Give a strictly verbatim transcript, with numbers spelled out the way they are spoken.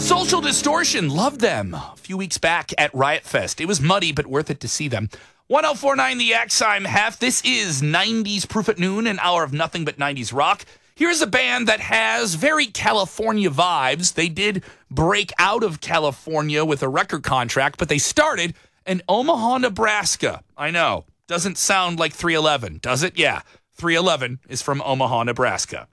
Social Distortion, loved them a few weeks back at Riot Fest. It was muddy, but worth it to see them. one oh four point nine The X, I'm Hef. This is nineties Proof at Noon, an hour of nothing but nineties rock. Here's a band that has very California vibes. They did break out of California with a record contract, but they started in Omaha, Nebraska. I know, doesn't sound like three eleven, does it? Yeah, three eleven is from Omaha, Nebraska.